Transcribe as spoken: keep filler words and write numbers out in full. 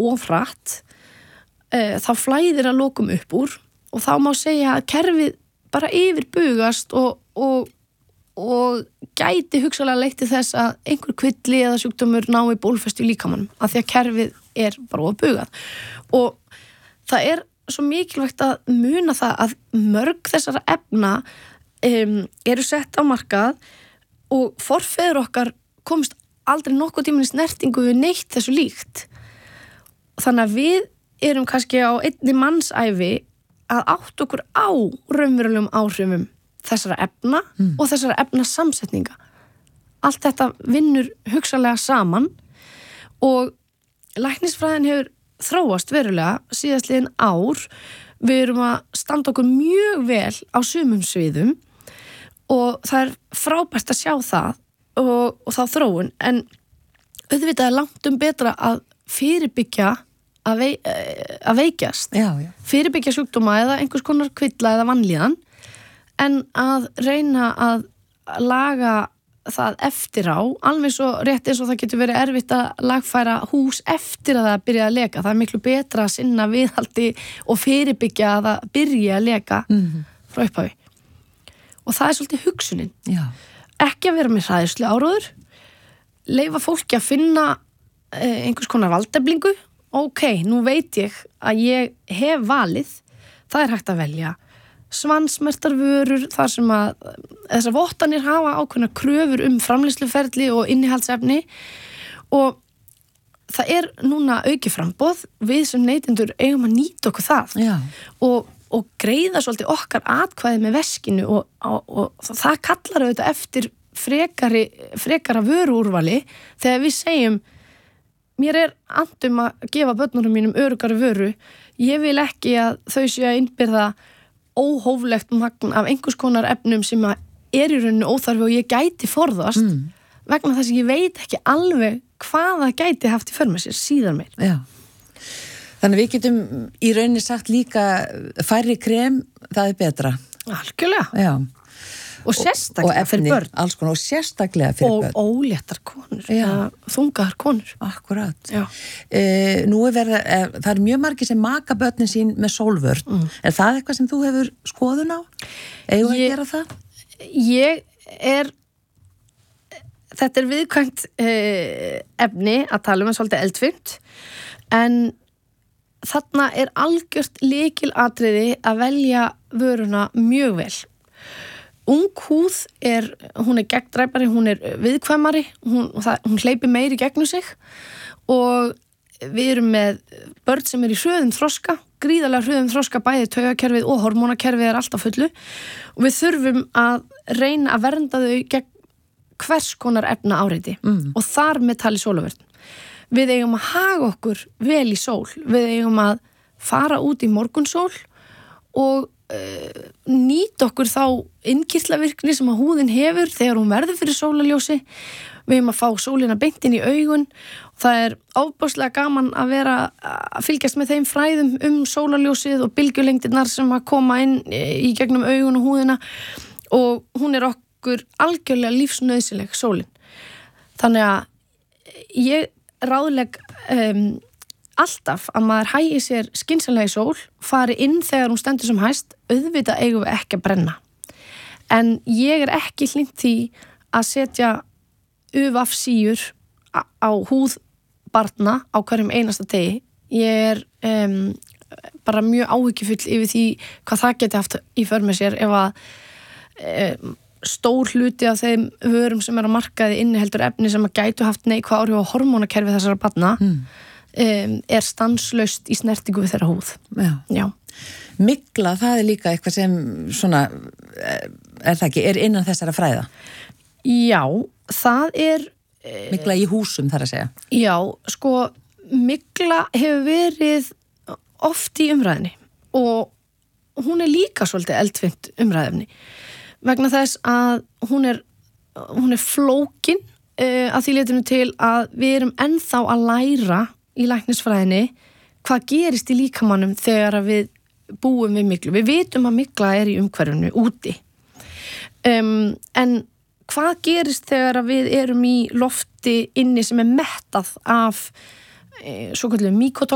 ofrætt uh, þá flæðir að lokum upp úr og þá má segja að kerfið bara yfirbugast og, og, og gæti hugsalega leitt til þess að einhver kvilli eða sjúkdómur nái bólfestu í líkamanum af því að kerfið er bara ofbugað og það er svo mikilvægt að muna það að mörg þessara efna um, eru sett á markað og forfeður okkar komist aldrei nokkuð tímann í snertingu við neitt þessu líkt. Þannig að við erum kannski á einni mannsævi að átt okkur á raunverulegum áhrifum þessara efna mm. og þessara efna samsetninga. Allt þetta vinnur hugsalega saman og læknisfræðin hefur þróast verulega síðastliðin ár. Við erum að standa okkur mjög vel á sumum sviðum og það er frábært að sjá það og, og þá þróun en auðvitað er langt um betra að fyrirbyggja að, vei, að veikjast já, já. fyrirbyggja sjúkdóma eða einhvers konar kvilla eða vanlíðan en að reyna að laga það eftir á alveg svo rétt eins og það getur verið erfitt að lagfæra hús eftir að það byrja að leka það er miklu betra að sinna viðhaldi og fyrirbyggja að það byrja að leka mm-hmm. frá upphafi og það er svolítið hugsunin já. Ekki að vera með hræðslu áróður leyfa fólki að finna eh, einhvers konar valdeflingu ok, nú veit ég að ég hef valið það er hægt að velja svansmertarvörur þar sem að þessar vottanir hafa ákveðna kröfur um framleiðsluferli og innihaldsefni og það er núna aukið framboð við sem neytendur eigum að nýta okkur það og, og greiða svolítið okkar atkvæði með veskinu og, og, og það kallar auðvitað eftir frekari, frekara vöruúrvali þegar við segjum mér er andum að gefa börnunum mínum örugari vöru ég vil ekki að þau séu að innbyrða óhóflegt magn af einhvers konar efnum sem er í rauninu óþarfi og ég gæti forðast mm. vegna þess að ég veit ekki alveg hvað það gæti haft í för með sér síðan meir. Já. Þannig við getum í rauninni sagt líka færri krem, það er betra. Algjörlega. Já. Og sérstaklega og fyrir börn. Alls konar og sérstaklega fyrir og börn. Og óléttar konur, þungaðar konur. Akkurat. Já. E, nú er verið, e, það er mjög margir sem maka börnin sín með sólvörn. Mm. Er það eitthvað sem þú hefur skoðun á? Eigum að gera það? Ég er, þetta er viðkvæmt eh, efni að tala um að svolítið eldfimt, en þarna er algjört lykilatriði að velja vöruna mjög vel. Ung húð er, hún er gegndræpari, hún er viðkvæmari, hún, það, hún hleypir meiri gegnum sig og við erum með börn sem er í hröðum þroska, gríðarlega hröðum þroska, bæði taugakerfið og hormónakerfið er alltaf fullu og við þurfum að reyna að vernda þau gegn hvers konar efna áreiti mm. og þar með tali sólarvörn. Við eigum að haga okkur vel í sól, við eigum að fara út í morgunsól og Uh, nýta okkur þá innkirtlavirkni sem að húðin hefur þegar hún verður fyrir sólarljósi við erum að fá sólina beint inn í augun og það er ofboðslega gaman að vera að fylgjast með þeim fræðum um sólarljósið og bylgjulengdirnar sem að koma inn í gegnum augun og húðina og hún er okkur algjörlega lífsnauðsynleg sólin þannig að ég ráðleg um alltaf að maður hægi sér skynsamlega í sól, fari inn þegar hún stendur sem hæst, auðvitað eigum við ekki að brenna. En ég er ekki hlynnt því að setja U V A-síur á húð barna á hverjum einasta degi. Ég er um, bara mjög áhyggjufull yfir því hvað það geti haft í för með sér ef að um, stór hluti af þeim vörum sem er á markaði inniheldur efni sem að gætu haft neikvæð áhrif á hormónakerfi þessara barna. Mm. Um, er stanslaust í snertingu við þeirra húð. Já. Já. Mygla, það er líka eitthvað sem svona, er það ekki, er innan þessara fræða? Já, það er... Mygla í húsum, þar að segja. Já, sko, mygla hefur verið oft í umræðinni og hún er líka svolítið eldfimt umræðefni vegna þess að hún er, hún er flókin uh, að því letinu til að við erum ennþá að læra í læknisfræðinni hvað gerist í líkamannum þegar við búum við myglu. Við vitum að mygla er í umhverfinu úti. Um, en hvað gerist þegar við erum í lofti inni sem er mettað af e, svo kallum mykotoxín